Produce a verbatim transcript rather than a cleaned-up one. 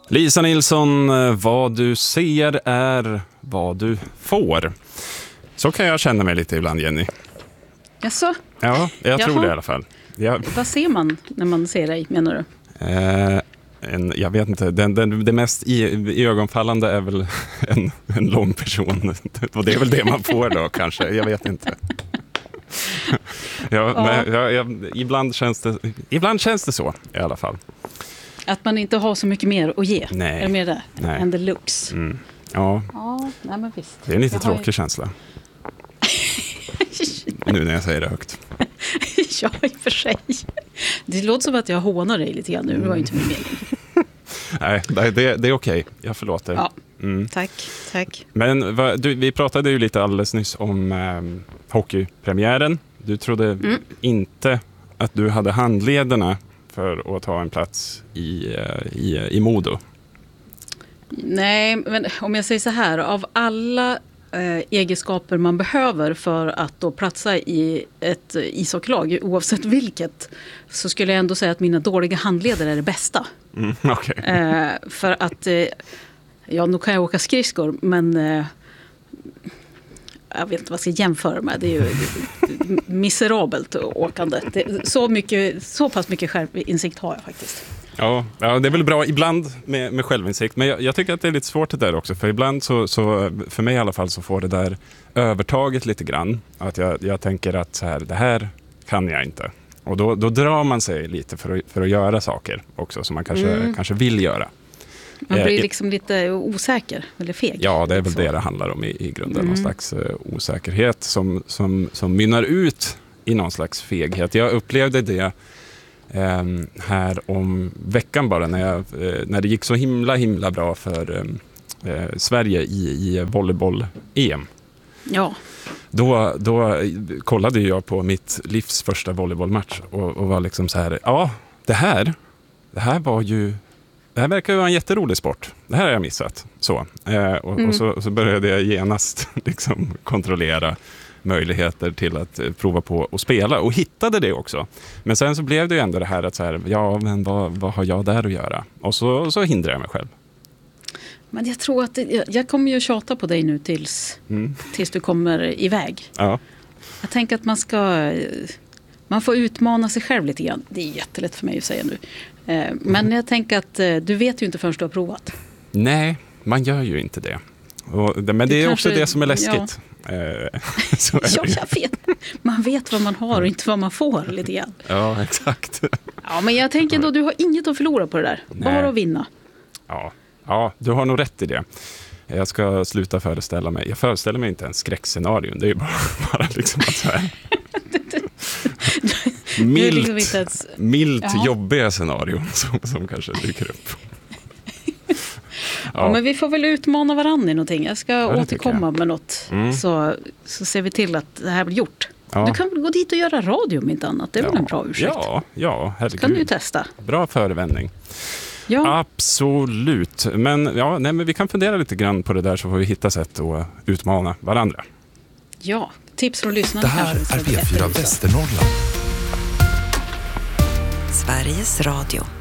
Lisa Nilsson, vad du ser är vad du får. Så kan jag känna mig lite ibland, Jenny. Jaså? Ja, jag tror Jaha. det i alla fall. Jag, Vad ser man när man ser dig, menar du? eh, en, jag vet inte, den, den, det mest i, i ögonfallande är väl en, en lång person. Och det är väl det man får då kanske, jag vet inte. ja, Ja. Men, jag, jag, ibland, känns det, ibland känns det så i alla fall. Att man inte har så mycket mer att ge. Nej. Är det mer det? Nej. Än the looks. Mm. Ja, Ja, nej men visst. det är en lite Jag har ju- tråkig känsla. Nu när jag säger det högt. Ja, i och för sig. Det låter som att jag hånar dig lite grann nu. Det var ju inte min mening. Nej, det, det, det är okej. Jag förlåter. Ja, Mm. tack, tack. Men vad, du, vi pratade ju lite alldeles nyss om eh, hockeypremiären. Du trodde Mm. inte att du hade handlederna för att ta en plats i, eh, i, i Modo. Nej, men om jag säger så här. Av alla eh, egenskaper man behöver för att då platsa i ett ishockeylag, oavsett vilket, så skulle jag ändå säga att mina dåliga handleder är det bästa. Mm, okej. Eh, för att, eh, ja, nu kan jag åka skridskor, men eh, jag vet inte vad jag ska jämföra med. Det är ju miserabelt åkande. Det, så, mycket, så pass mycket självinsikt har jag faktiskt. Ja, ja, det är väl bra ibland med, med självinsikt. Men jag, jag tycker att det är lite svårt det där också. För ibland, så, så, för mig i alla fall, så får det där övertaget lite grann. Att jag, jag tänker att så här, det här kan jag inte. Och då, då drar man sig lite för att, för att göra saker också som man kanske, Mm. kanske vill göra. Man blir Eh, liksom lite osäker eller feg. Ja, det är väl Så. det det handlar om i, i grunden. Mm. Någon slags uh, osäkerhet som, som, som mynnar ut i någon slags feghet. Jag upplevde det eh, här om veckan bara när, jag, eh, när det gick så himla himla bra för eh, Sverige i, i volleyboll-E M. Ja. Då, då kollade jag på mitt livs första volleybollmatch och, och var liksom så här, ja, det här, det här var ju, det här verkar ju vara en jätterolig sport. Det här har jag missat. Så, eh, och, Mm. och, så, och så började jag genast liksom kontrollera möjligheter till att eh, prova på att spela och hittade det också. Men sen så blev det ju ändå det här att så här, ja, men vad, vad har jag där att göra? Och så, så hindrade jag mig själv. Men jag tror att det, jag, jag kommer ju tjata på dig nu tills, Mm. tills du kommer iväg. Ja. Jag tänker att man ska, man får utmana sig själv lite grann. Det är jättelätt för mig att säga nu. Eh, Men jag tänker att eh, du vet ju inte förrän du har provat. Nej, man gör ju inte det. Och, det men det Du är kanske- också det som är läskigt. Eh, så är Ja, det ju. jag vet. Man vet vad man har och inte vad man får lite grann. Ja, exakt. Ja, men jag tänker då, du har inget att förlora på det där. Nej. Bara att vinna. Ja. ja, du har nog rätt i det. Jag ska sluta föreställa mig. Jag föreställer mig inte en skräckscenarion. Det är ju bara, bara liksom att så här. Du är Milt, liksom inte ens... milt Jaha. jobbiga scenarion som, som kanske dyker upp. Ja, men vi får väl utmana varandra i någonting. Jag ska det tycker återkomma med något. Mm. Så, så ser vi till att det här blir gjort. Ja. Du kan väl gå dit och göra radio om inte annat. Det är väl en bra ursäkt. Ja, ja, herregud. Kan du ju testa. Bra förevändning. Ja, Absolut. Men, ja, nej, men vi kan fundera lite grann på det där så får vi hitta sätt att utmana varandra. ja. Tips från lyssnarna. Det här kanske vi är ska P fyra berätta. Västernorrland. Sveriges Radio.